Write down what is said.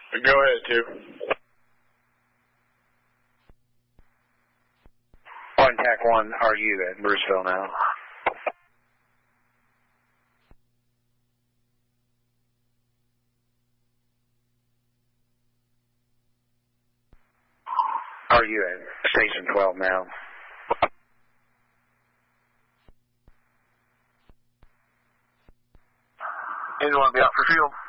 Go ahead, 2. Contact 1, are you at Bruceville now? Are you at Station 12 now? And you want to be out for field?